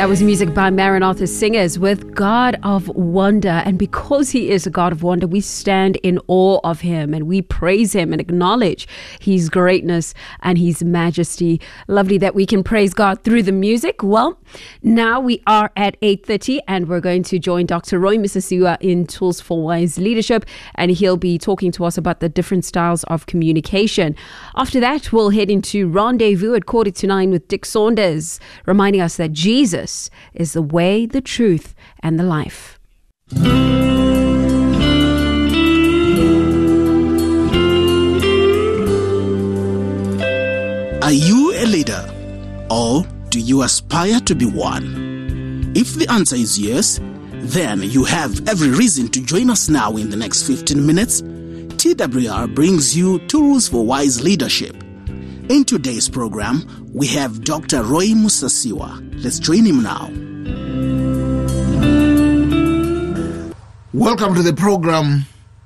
That was music by Maranatha Singers with God of Wonder. And because he is a God of wonder, we stand in awe of him and we praise him and acknowledge his greatness and his majesty. Lovely that we can praise God through the music. Well, now we are at 8:30 and we're going to join Dr. Roy Mosasiwa in Tools for Wise Leadership, and he'll be talking to us about the different styles of communication. After that, we'll head into Rendezvous at 8:45 with Dick Saunders, reminding us that Jesus is the way, the truth, and the life. Are you a leader, or do you aspire to be one? If the answer is yes, then you have every reason to join us now. In the next 15 minutes, TWR brings you Tools for Wise Leadership. In today's program, we have Dr. Roy Mosasiwa. Let's join him now. Welcome to the program,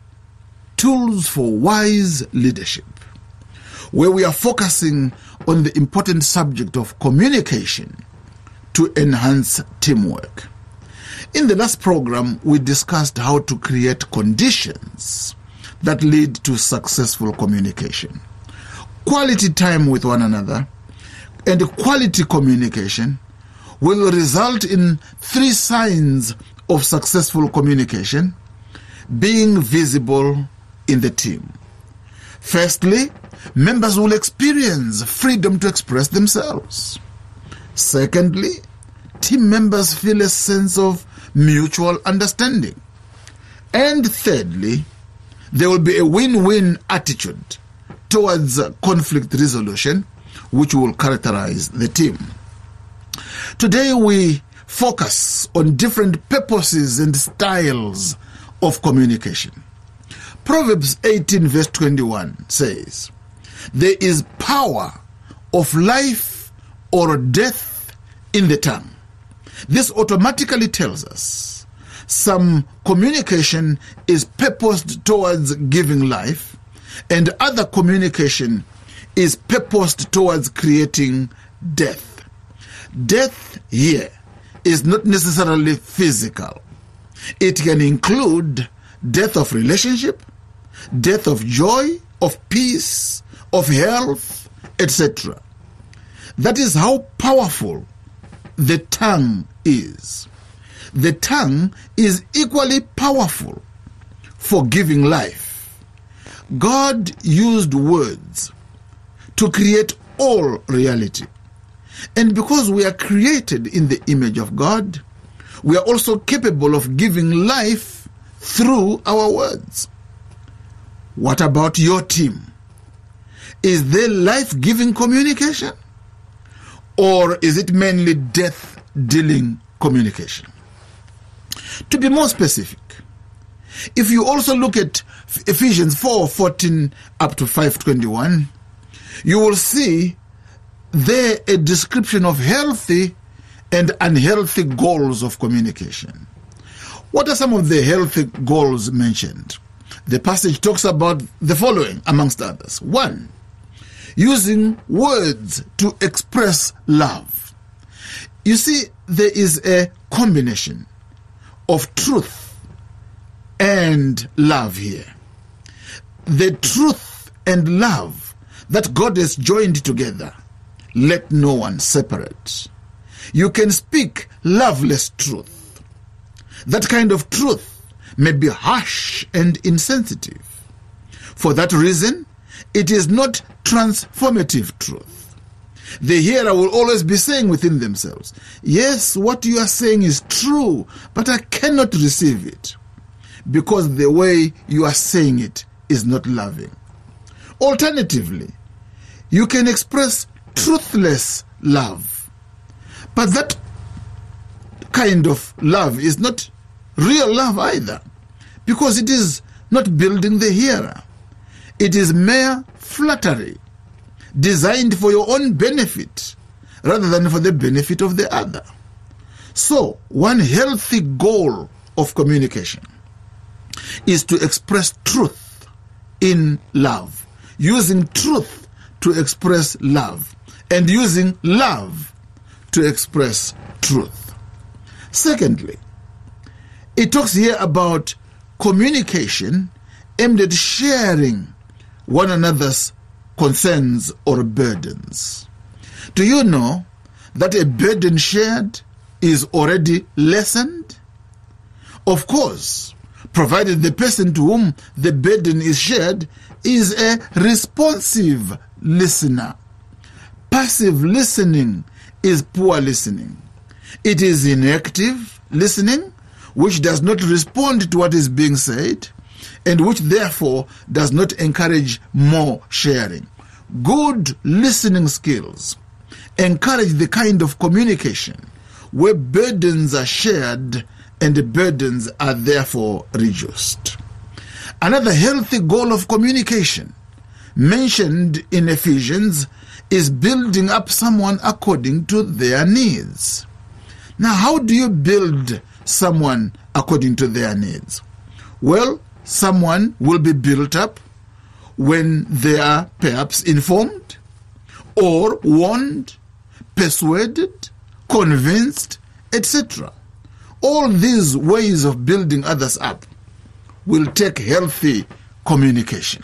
Tools for Wise Leadership, where we are focusing on the important subject of communication to enhance teamwork. In the last program, we discussed how to create conditions that lead to successful communication. Quality time with one another and quality communication will result in 3 signs of successful communication being visible in the team. Firstly, members will experience freedom to express themselves. Secondly, team members feel a sense of mutual understanding. And thirdly, there will be a win-win attitude towards conflict resolution, which will characterize the team. Today we focus on different purposes and styles of communication. Proverbs 18 verse 21 says, "There is power of life or death in the tongue." This automatically tells us some communication is purposed towards giving life, and other communication is purposed towards creating death. Death here is not necessarily physical. It can include death of relationship, death of joy, of peace, of health, etc. That is how powerful the tongue is. The tongue is equally powerful for giving life. God used words to create all reality. And because we are created in the image of God, we are also capable of giving life through our words. What about your team? Is there life-giving communication? Or is it mainly death-dealing communication? To be more specific, if you also look at Ephesians 4:14 up to 5:21, you will see there a description of healthy and unhealthy goals of communication. What are some of the healthy goals mentioned? The passage talks about the following, amongst others. 1, using words to express love. You see, there is a combination of truth and love here. The truth and love that God has joined together, let no one separate. You can speak loveless truth. That kind of truth may be harsh and insensitive. For that reason, it is not transformative truth. The hearer will always be saying within themselves, yes, what you are saying is true, but I cannot receive it, because the way you are saying it is not loving. Alternatively, you can express truthless love, but that kind of love is not real love either, because it is not building the hearer. It is mere flattery, designed for your own benefit rather than for the benefit of the other. So, one healthy goal of communication is to express truth in love, using truth to express love, and using love to express truth. Secondly, it talks here about communication aimed at sharing one another's concerns or burdens. Do you know that a burden shared is already lessened? Of course, provided the person to whom the burden is shared is a responsive listener. Passive listening is poor listening. It is inactive listening, which does not respond to what is being said, and which therefore does not encourage more sharing. Good listening skills encourage the kind of communication where burdens are shared and the burdens are therefore reduced. Another healthy goal of communication mentioned in Ephesians is building up someone according to their needs. Now, how do you build someone according to their needs? Well, someone will be built up when they are perhaps informed or warned, persuaded, convinced, etc. All these ways of building others up will take healthy communication.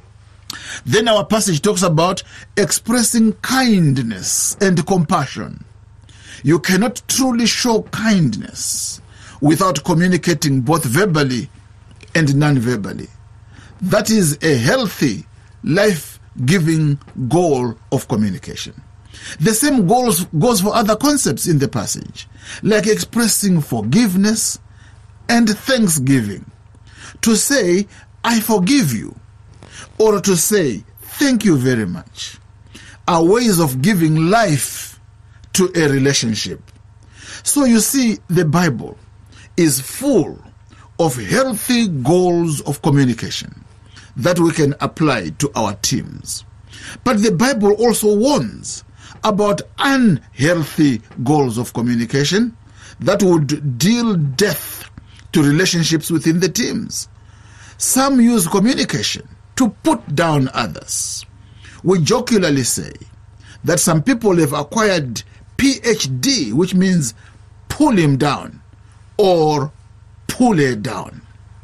Then our passage talks about expressing kindness and compassion. You cannot truly show kindness without communicating both verbally and non-verbally. That is a healthy, life-giving goal of communication. The same goes for other concepts in the passage, like expressing forgiveness and thanksgiving. To say, I forgive you, or to say, thank you very much, are ways of giving life to a relationship. So you see, the Bible is full of healthy goals of communication that we can apply to our teams. But the Bible also warns about unhealthy goals of communication that would deal death to relationships within the teams. Some use communication to put down others. We jocularly say that some people have acquired PhD, which means pull him down or pull her down.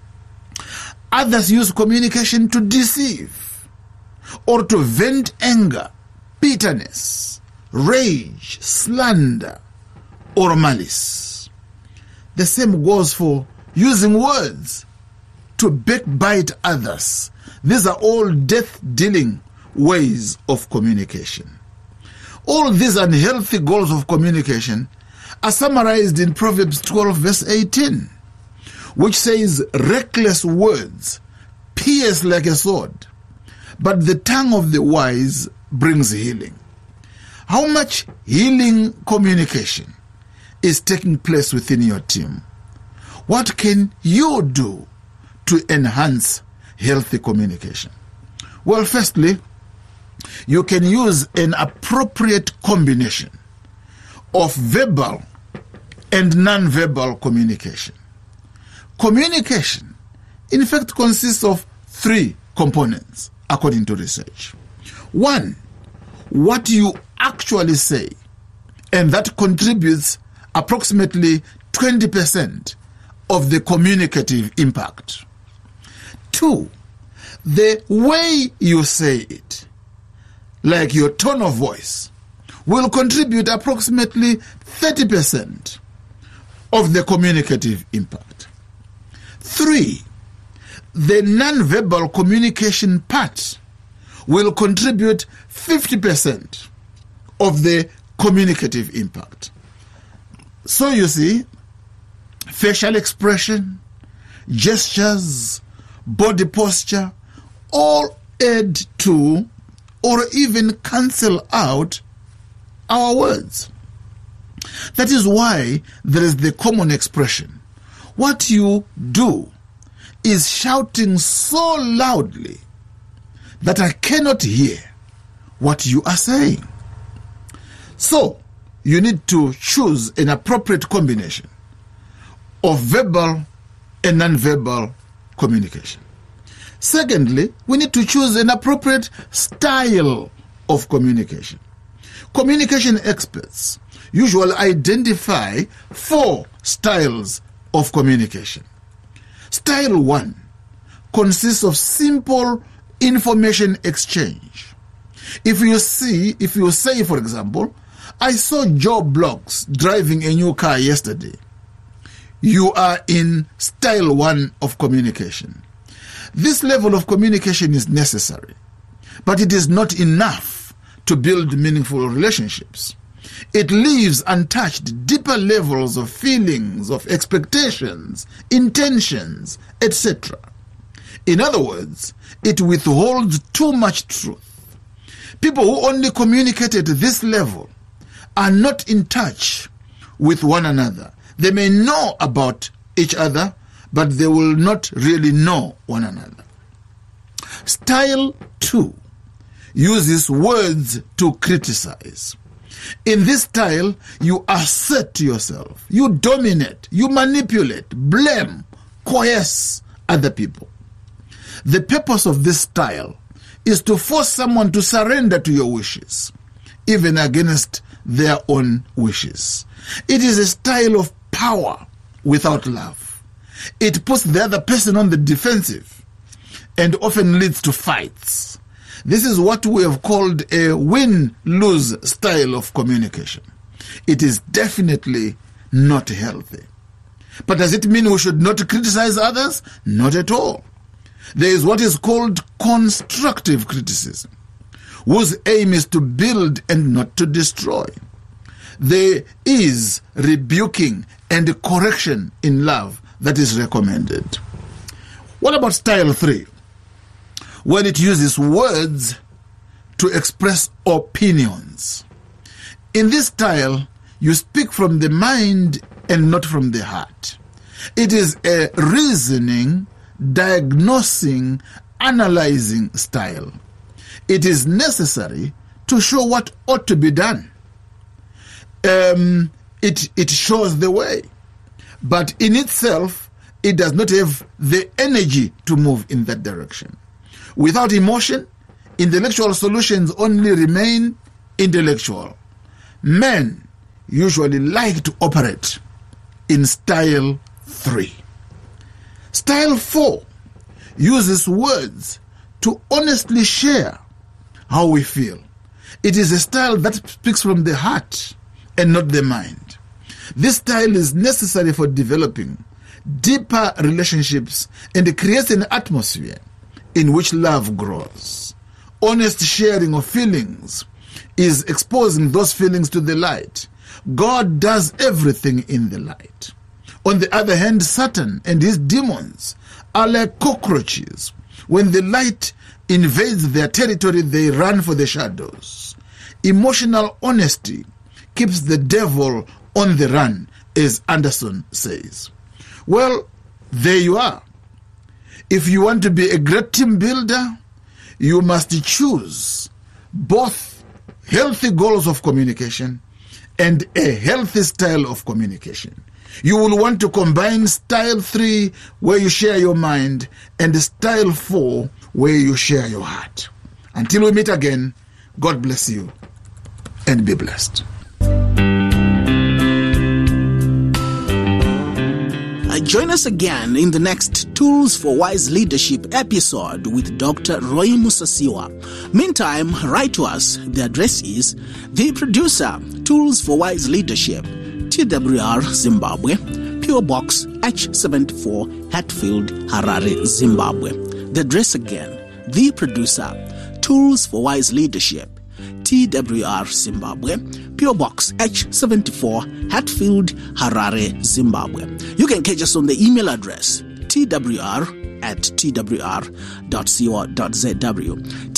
Others use communication to deceive or to vent anger, bitterness, rage, slander, or malice. The same goes for using words to backbite others. These are all death-dealing ways of communication. All these unhealthy goals of communication are summarized in Proverbs 12 verse 18, which says, reckless words pierce like a sword, but the tongue of the wise brings healing. How much healing communication is taking place within your team? What can you do to enhance healthy communication? Well, firstly, you can use an appropriate combination of verbal and non-verbal communication. Communication, in fact, consists of 3 components, according to research. 1, what you actually say, and that contributes approximately 20% of the communicative impact. 2, the way you say it, like your tone of voice, will contribute approximately 30% of the communicative impact. 3, the non-verbal communication part will contribute 50% of the communicative impact. So you see, facial expression, gestures, body posture, all add to or even cancel out our words. That is why there is the common expression, what you do is shouting so loudly that I cannot hear what you are saying. So, you need to choose an appropriate combination of verbal and non-verbal communication. Secondly, we need to choose an appropriate style of communication. Communication experts usually identify 4 styles of communication. Style 1 consists of simple information exchange. If you say, for example, I saw Joe Bloggs driving a new car yesterday, you are in style 1 of communication. This level of communication is necessary, but it is not enough to build meaningful relationships. It leaves untouched deeper levels of feelings, of expectations, intentions, etc. In other words, it withholds too much truth. People who only communicate at this level are not in touch with one another. They may know about each other, but they will not really know one another. Style 2 uses words to criticize. In this style, you assert yourself, you dominate, you manipulate, blame, coerce other people. The purpose of this style is to force someone to surrender to your wishes, even against their own wishes. It is a style of power without love. It puts the other person on the defensive and often leads to fights. This is what we have called a win-lose style of communication. It is definitely not healthy. But does it mean we should not criticize others? Not at all. There is what is called constructive criticism, whose aim is to build and not to destroy. There is rebuking and correction in love that is recommended. What about style 3? When it uses words to express opinions. In this style, you speak from the mind and not from the heart. It is a reasoning, diagnosing, analyzing style. It is necessary to show what ought to be done. It shows the way, but in itself, it does not have the energy to move in that direction. Without emotion, intellectual solutions only remain intellectual. Men usually like to operate in style 3. Style 4 uses words to honestly share how we feel. It is a style that speaks from the heart and not the mind. This style is necessary for developing deeper relationships and creates an atmosphere in which love grows. Honest sharing of feelings is exposing those feelings to the light. God does everything in the light. On the other hand, Satan and his demons are like cockroaches. When the light invades their territory, they run for the shadows. Emotional honesty keeps the devil on the run, as Anderson says. Well, there you are. If you want to be a great team builder, you must choose both healthy goals of communication and a healthy style of communication. You will want to combine style 3, where you share your mind, and style 4, where you share your heart. Until we meet again, God bless you and be blessed. Join us again in the next Tools for Wise Leadership episode with Dr. Roy Musasiwa. Meantime, write to us. The address is The Producer, Tools for Wise Leadership, TWR, Zimbabwe, PO Box H74, Hatfield, Harare, Zimbabwe. The address again, The Producer, Tools for Wise Leadership, TWR, Zimbabwe, PO Box H74, Hatfield, Harare, Zimbabwe. You can catch us on the email address twr@twr.co.zw,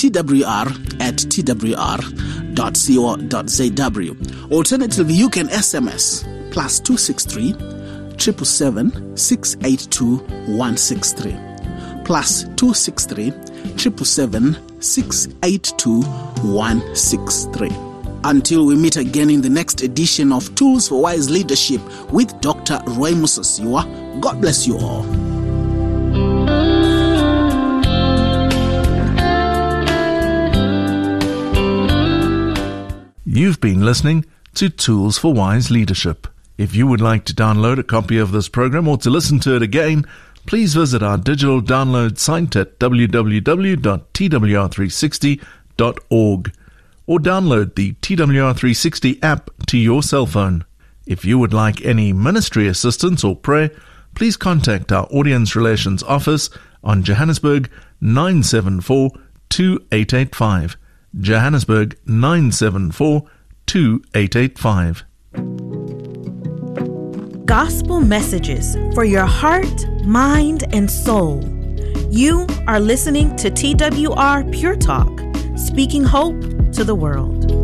twr@twr.co.zw. Alternatively, you can SMS +263 777 682 163, +263 777 682 163. Until we meet again in the next edition of Tools for Wise Leadership with Dr. Roy Musasiwa, God bless you all. You've been listening to Tools for Wise Leadership. If you would like to download a copy of this program or to listen to it again, please visit our digital download site at www.twr360.org or download the TWR360 app to your cell phone. If you would like any ministry assistance or prayer, please contact our Audience Relations Office on Johannesburg 974-2885. Johannesburg 974-2885. Gospel messages for your heart, mind, and soul. You are listening to TWR Pure Talk, speaking hope to the world.